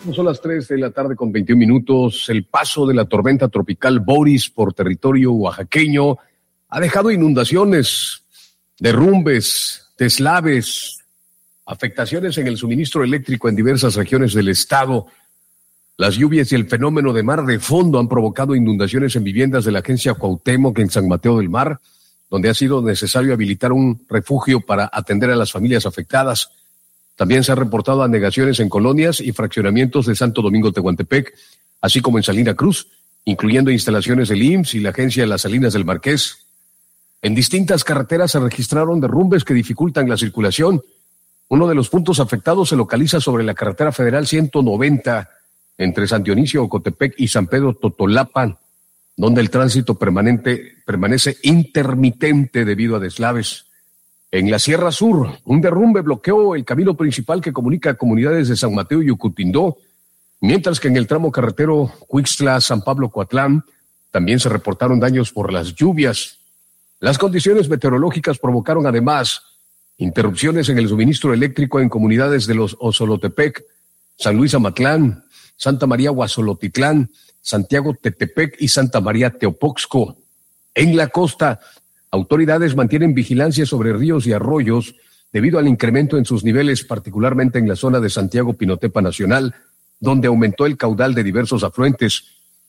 Son las 3:21 p.m. El paso de la tormenta tropical Boris por territorio oaxaqueño ha dejado inundaciones, derrumbes, deslaves, afectaciones en el suministro eléctrico en diversas regiones del estado. Las lluvias y el fenómeno de mar de fondo han provocado inundaciones en viviendas de la agencia Cuauhtémoc en San Mateo del Mar, donde ha sido necesario habilitar un refugio para atender a las familias afectadas. También se han reportado anegaciones en colonias y fraccionamientos de Santo Domingo Tehuantepec, así como en Salina Cruz, incluyendo instalaciones del IMSS y la agencia de las Salinas del Marqués. En distintas carreteras se registraron derrumbes que dificultan la circulación. Uno de los puntos afectados se localiza sobre la carretera federal 190, entre San Dionisio Ocotepec y San Pedro Totolapan, donde el tránsito permanece intermitente debido a deslaves. En la Sierra Sur, un derrumbe bloqueó el camino principal que comunica comunidades de San Mateo y Ucutindó, mientras que en el tramo carretero Cuixtla-San Pablo-Coatlán también se reportaron daños por las lluvias. Las condiciones meteorológicas provocaron además interrupciones en el suministro eléctrico en comunidades de los Osolotepec, San Luis Amatlán, Santa María Huazolotitlán, Santiago Tetepec y Santa María Teopoxco. En la costa, autoridades mantienen vigilancia sobre ríos y arroyos debido al incremento en sus niveles, particularmente en la zona de Santiago Pinotepa Nacional, donde aumentó el caudal de diversos afluentes.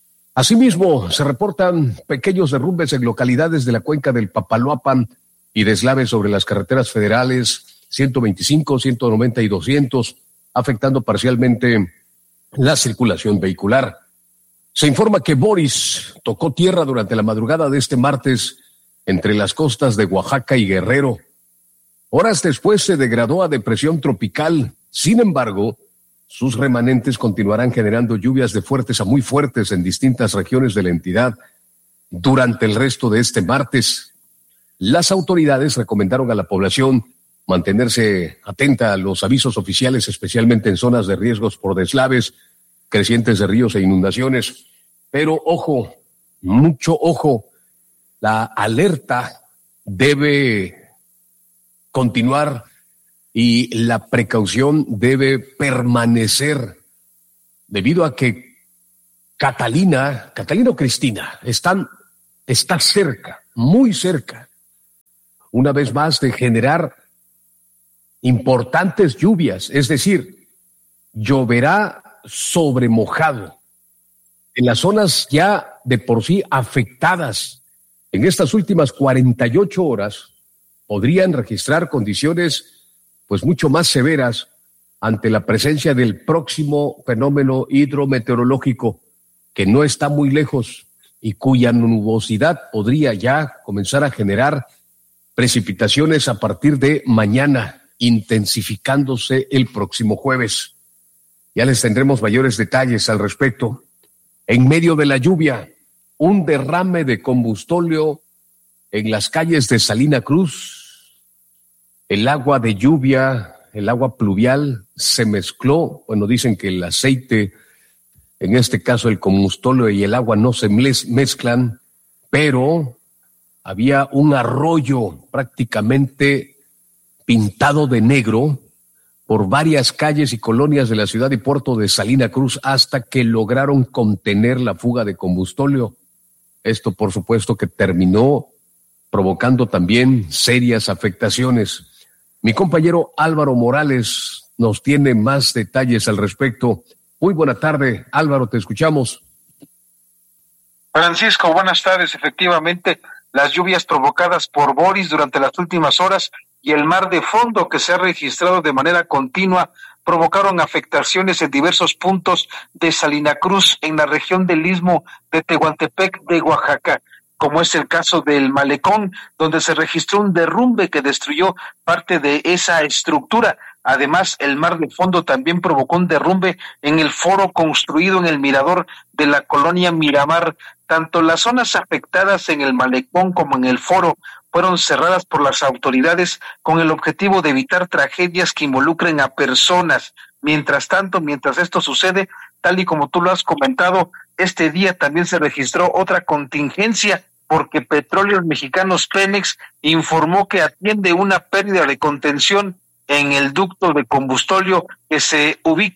Asimismo, se reportan pequeños derrumbes en localidades de la cuenca del Papaloapan y deslaves sobre las carreteras federales 125, 190 y 200, afectando parcialmente la circulación vehicular. Se informa que Boris tocó tierra durante la madrugada de este martes entre las costas de Oaxaca y Guerrero. Horas después se degradó a depresión tropical. Sin embargo, sus remanentes continuarán generando lluvias de fuertes a muy fuertes en distintas regiones de la entidad durante el resto de este martes. Las autoridades recomendaron a la población mantenerse atenta a los avisos oficiales, especialmente en zonas de riesgos por deslaves, crecientes de ríos e inundaciones. Pero ojo, mucho ojo, la alerta debe continuar y la precaución debe permanecer debido a que Catalina o Cristina está cerca, muy cerca, una vez más, de generar importantes lluvias, es decir, lloverá sobre mojado en las zonas ya de por sí afectadas. En estas últimas 48 horas podrían registrar condiciones pues mucho más severas ante la presencia del próximo fenómeno hidrometeorológico que no está muy lejos y cuya nubosidad podría ya comenzar a generar precipitaciones a partir de mañana, intensificándose el próximo jueves. Ya les tendremos mayores detalles al respecto. En medio de la lluvia, un derrame de combustóleo en las calles de Salina Cruz. El agua de lluvia, el agua pluvial se mezcló. Bueno, dicen que el aceite, en este caso el combustóleo y el agua no se mezclan, pero había un arroyo prácticamente pintado de negro por varias calles y colonias de la ciudad y puerto de Salina Cruz hasta que lograron contener la fuga de combustóleo. Esto, por supuesto, que terminó provocando también serias afectaciones. Mi compañero Álvaro Morales nos tiene más detalles al respecto. Muy buena tarde, Álvaro, te escuchamos. Francisco, buenas tardes. Efectivamente, las lluvias provocadas por Boris durante las últimas horas y el mar de fondo que se ha registrado de manera continua provocaron afectaciones en diversos puntos de Salina Cruz en la región del Istmo de Tehuantepec de Oaxaca, como es el caso del Malecón, donde se registró un derrumbe que destruyó parte de esa estructura. Además, el mar de fondo también provocó un derrumbe en el foro construido en el mirador de la colonia Miramar. Tanto las zonas afectadas en el Malecón como en el foro fueron cerradas por las autoridades con el objetivo de evitar tragedias que involucren a personas. Mientras tanto, mientras esto sucede, tal y como tú lo has comentado, este día también se registró otra contingencia porque Petróleos Mexicanos Pemex informó que atiende una pérdida de contención en el ducto de combustóleo que se ubica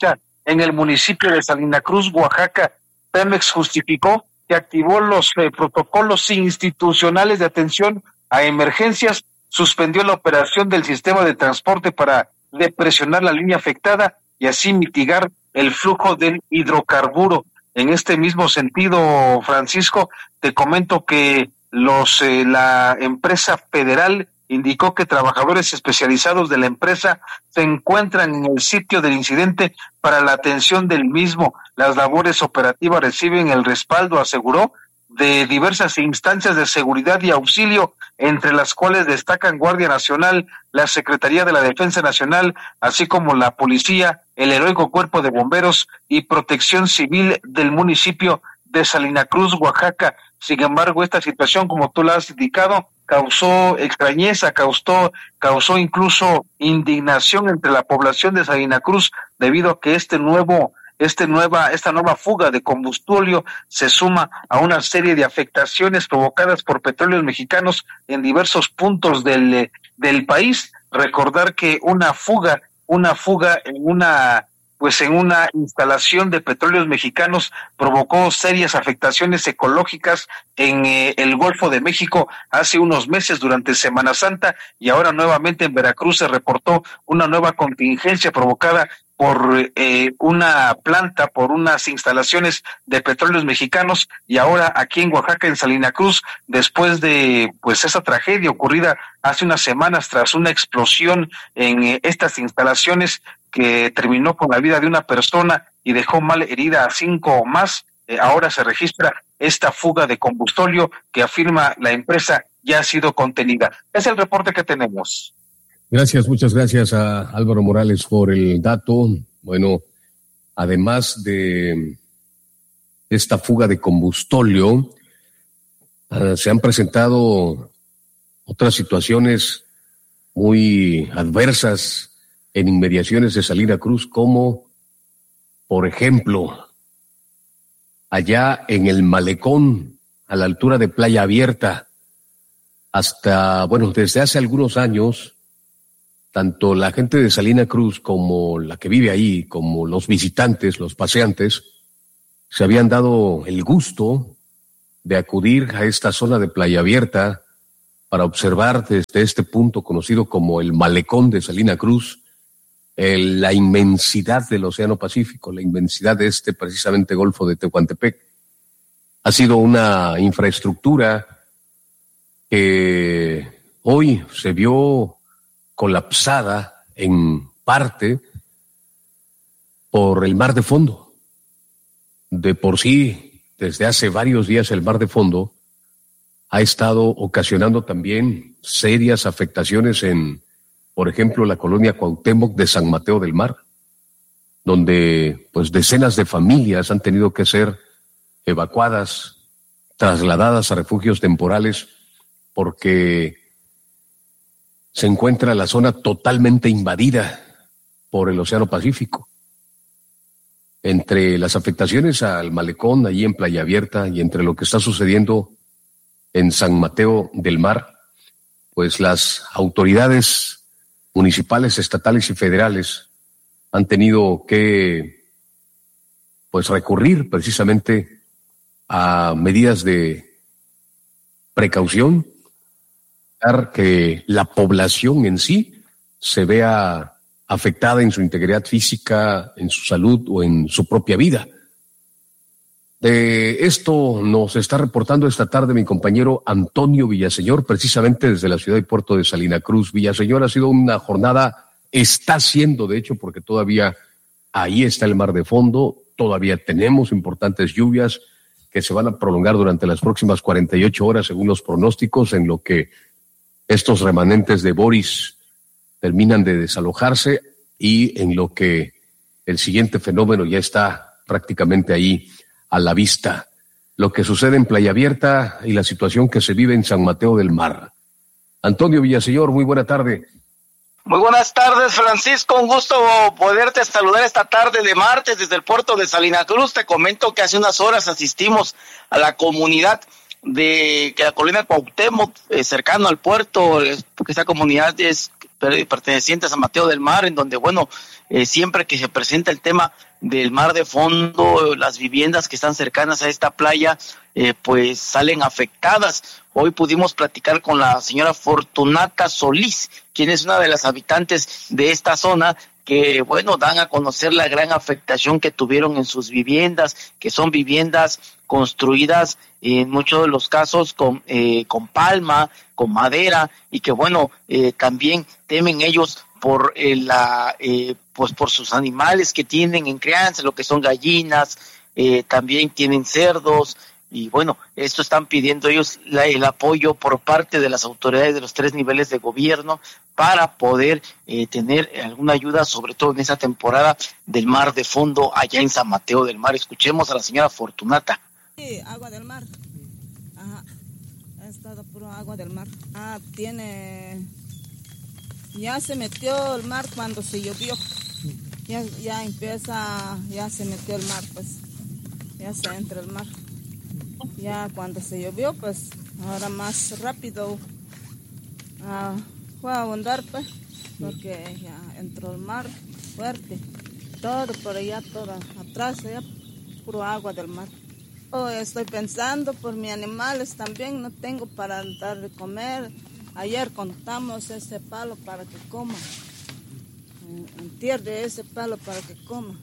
en el municipio de Salina Cruz, Oaxaca. Pemex justificó que activó los protocolos institucionales de atención a emergencias, suspendió la operación del sistema de transporte para depresionar la línea afectada y así mitigar el flujo del hidrocarburo. En este mismo sentido, Francisco, te comento que la empresa federal indicó que trabajadores especializados de la empresa se encuentran en el sitio del incidente para la atención del mismo. Las labores operativas reciben el respaldo, aseguró, de diversas instancias de seguridad y auxilio, entre las cuales destacan Guardia Nacional, la Secretaría de la Defensa Nacional, así como la Policía, el Heroico Cuerpo de Bomberos y Protección Civil del municipio de Salina Cruz, Oaxaca. Sin embargo, esta situación, como tú la has indicado, causó extrañeza, causó incluso indignación entre la población de Salina Cruz, debido a que esta nueva fuga de combustible se suma a una serie de afectaciones provocadas por Petróleos Mexicanos en diversos puntos del país. Recordar que una fuga en una instalación de Petróleos Mexicanos provocó serias afectaciones ecológicas en el Golfo de México hace unos meses durante Semana Santa, y ahora nuevamente en Veracruz se reportó una nueva contingencia provocada por una planta, por unas instalaciones de Petróleos Mexicanos, y ahora aquí en Oaxaca, en Salina Cruz, después de esa tragedia ocurrida hace unas semanas tras una explosión en estas instalaciones que terminó con la vida de una persona y dejó mal herida a 5 más, ahora se registra esta fuga de combustible que afirma la empresa ya ha sido contenida. Es el reporte que tenemos. Gracias, muchas gracias a Álvaro Morales por el dato. Bueno, además de esta fuga de combustible, se han presentado otras situaciones muy adversas en inmediaciones de Salina Cruz, como, por ejemplo, allá en el Malecón, a la altura de Playa Abierta, desde hace algunos años, tanto la gente de Salina Cruz como la que vive ahí, como los visitantes, los paseantes, se habían dado el gusto de acudir a esta zona de Playa Abierta para observar desde este punto conocido como el Malecón de Salina Cruz, la inmensidad del Océano Pacífico, la inmensidad de precisamente Golfo de Tehuantepec. Ha sido una infraestructura que hoy se vio colapsada en parte por el mar de fondo. De por sí, desde hace varios días el mar de fondo ha estado ocasionando también serias afectaciones en, por ejemplo, la colonia Cuauhtémoc de San Mateo del Mar, donde decenas de familias han tenido que ser evacuadas, trasladadas a refugios temporales, porque se encuentra la zona totalmente invadida por el Océano Pacífico. Entre las afectaciones al Malecón, allí en Playa Abierta, y entre lo que está sucediendo en San Mateo del Mar, las autoridades municipales, estatales y federales han tenido que recurrir precisamente a medidas de precaución, para que la población en sí se vea afectada en su integridad física, en su salud o en su propia vida. De esto nos está reportando esta tarde mi compañero Antonio Villaseñor, precisamente desde la ciudad y puerto de Salina Cruz. Villaseñor, ha sido una jornada, está siendo de hecho, porque todavía ahí está el mar de fondo, todavía tenemos importantes lluvias que se van a prolongar durante las próximas 48 horas según los pronósticos, en lo que estos remanentes de Boris terminan de desalojarse y en lo que el siguiente fenómeno ya está prácticamente ahí a la vista. Lo que sucede en Playa Abierta y la situación que se vive en San Mateo del Mar. Antonio Villaseñor, muy buena tarde. Muy buenas tardes, Francisco. Un gusto poderte saludar esta tarde de martes desde el puerto de Salina Cruz. Te comento que hace unas horas asistimos a la comunidad de la colonia Cuauhtémoc, cercano al puerto, porque esa comunidad es perteneciente a San Mateo del Mar, en donde, bueno, siempre que se presenta el tema del mar de fondo, las viviendas que están cercanas a esta playa, pues salen afectadas. Hoy pudimos platicar con la señora Fortunata Solís, quien es una de las habitantes de esta zona, que, bueno, dan a conocer la gran afectación que tuvieron en sus viviendas, que son viviendas construidas en muchos de los casos con palma, con madera, y que, bueno, también temen ellos por pues por sus animales que tienen en crianza, lo que son gallinas, también tienen cerdos. Y bueno, esto están pidiendo ellos el apoyo por parte de las autoridades de los 3 niveles de gobierno para poder tener alguna ayuda, sobre todo en esa temporada del mar de fondo allá en San Mateo del Mar. Escuchemos a la señora Fortunata. Sí, agua del mar. Ajá. Ha estado puro agua del mar. Ya se metió el mar cuando se llovió. Ya se metió el mar, pues. Ya se entra el mar. Ya cuando se llovió, pues ahora más rápido fue a abundar, pues, porque ya entró el mar fuerte. Todo por allá, todo atrás, allá, puro agua del mar. Estoy pensando por mis animales también, no tengo para dar de comer. Ayer contamos ese palo para que coma. Entiende ese palo para que coma.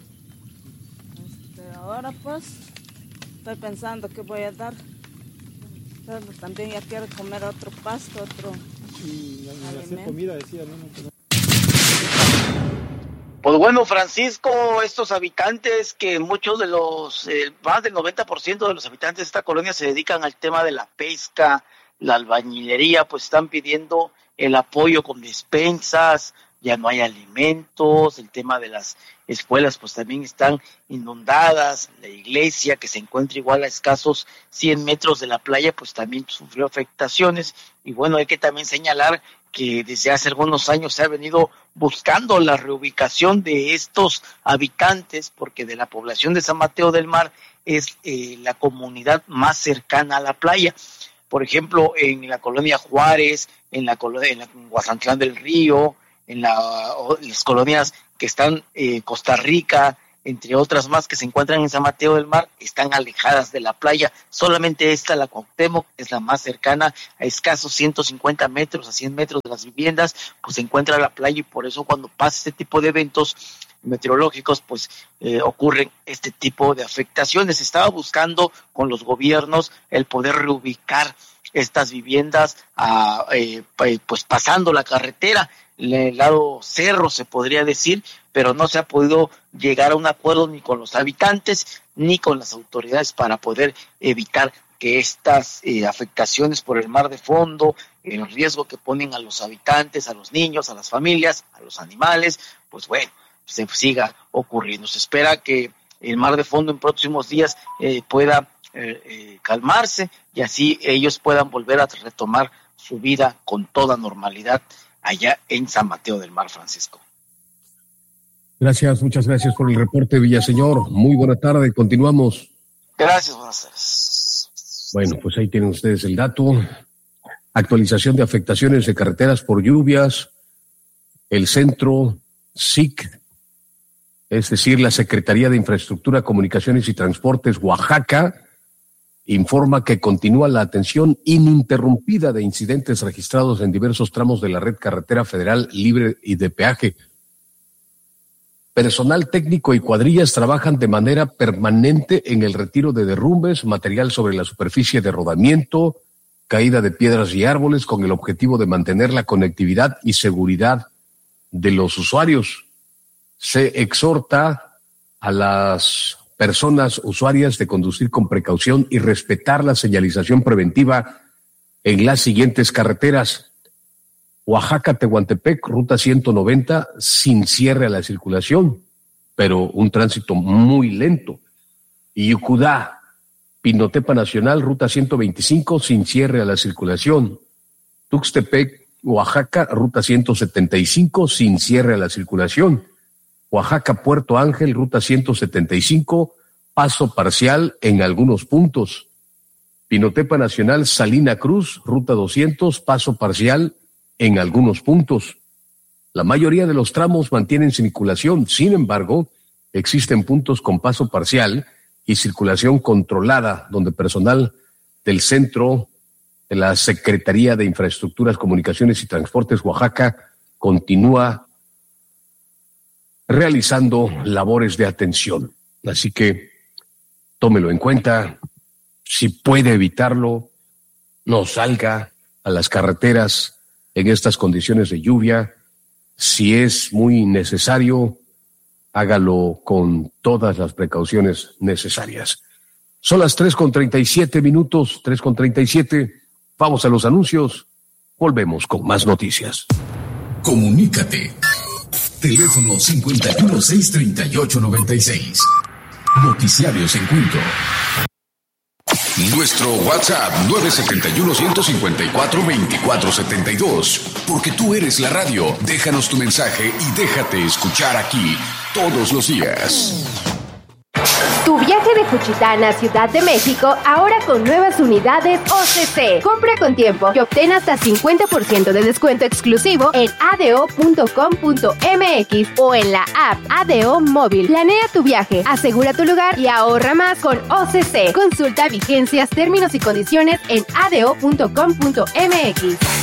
Ahora pues estoy pensando que voy a dar. Pero también ya quiero comer otro pasto, otro alimento. Comida, decía, ¿no? Pues bueno, Francisco, estos habitantes que muchos de los, más del 90% de los habitantes de esta colonia se dedican al tema de la pesca, la albañilería, pues están pidiendo el apoyo con despensas, ya no hay alimentos, el tema de las escuelas pues también están inundadas, la iglesia que se encuentra igual a escasos 100 metros de la playa pues también sufrió afectaciones. Y bueno, hay que también señalar que desde hace algunos años se ha venido buscando la reubicación de estos habitantes, porque de la población de San Mateo del Mar es la comunidad más cercana a la playa. Por ejemplo, en la colonia Juárez, en Guasantlán del Río, en las colonias que están Costa Rica, entre otras más que se encuentran en San Mateo del Mar, están alejadas de la playa. Solamente esta, la Cuauhtémoc, es la más cercana, a escasos 150 metros, a 100 metros de las viviendas, pues se encuentra la playa, y por eso cuando pasa este tipo de eventos meteorológicos, pues ocurren este tipo de afectaciones. Estaba buscando con los gobiernos el poder reubicar estas viviendas, pues pasando la carretera, el lado cerro se podría decir, pero no se ha podido llegar a un acuerdo ni con los habitantes ni con las autoridades para poder evitar que estas afectaciones por el mar de fondo, el riesgo que ponen a los habitantes, a los niños, a las familias, a los animales, pues bueno, se siga ocurriendo. Se espera que el mar de fondo en próximos días pueda calmarse y así ellos puedan volver a retomar su vida con toda normalidad allá en San Mateo del Mar, Francisco. Gracias, muchas gracias por el reporte, Villaseñor. Muy buena tarde, continuamos. Gracias, buenas tardes. Bueno, pues ahí tienen ustedes el dato. Actualización de afectaciones de carreteras por lluvias. El centro SIC, es decir, la Secretaría de Infraestructura, Comunicaciones y Transportes, Oaxaca, informa que continúa la atención ininterrumpida de incidentes registrados en diversos tramos de la red carretera federal libre y de peaje. Personal técnico y cuadrillas trabajan de manera permanente en el retiro de derrumbes, material sobre la superficie de rodamiento, caída de piedras y árboles, con el objetivo de mantener la conectividad y seguridad de los usuarios. Se exhorta a las personas usuarias de conducir con precaución y respetar la señalización preventiva en las siguientes carreteras: Oaxaca-Tehuantepec, ruta 190, sin cierre a la circulación, pero un tránsito muy lento. Yucudá, Pinotepa Nacional, ruta 125, sin cierre a la circulación. Tuxtepec, Oaxaca, ruta 175, sin cierre a la circulación. Oaxaca-Puerto Ángel, ruta 175, paso parcial en algunos puntos. Pinotepa Nacional, Salina Cruz, ruta 200, paso parcial en algunos puntos. La mayoría de los tramos mantienen circulación. Sin embargo, existen puntos con paso parcial y circulación controlada, donde personal del centro de la Secretaría de Infraestructuras, Comunicaciones y Transportes Oaxaca continúa realizando labores de atención. Así que tómelo en cuenta. Si puede evitarlo, no salga a las carreteras en estas condiciones de lluvia. Si es muy necesario, hágalo con todas las precauciones necesarias. Son las 3:37 minutos, 3:37. Vamos a los anuncios. Volvemos con más noticias. Comunícate. Teléfono 5163896. Noticiarios en Punto. Nuestro WhatsApp 971-154-2472. Porque tú eres la radio. Déjanos tu mensaje y déjate escuchar aquí todos los días. Tu viaje de Juchitán a Ciudad de México ahora con nuevas unidades OCC. Compra con tiempo y obtén hasta 50% de descuento exclusivo en ado.com.mx o en la app ADO Móvil. Planea tu viaje, asegura tu lugar y ahorra más con OCC. Consulta vigencias, términos y condiciones en ado.com.mx.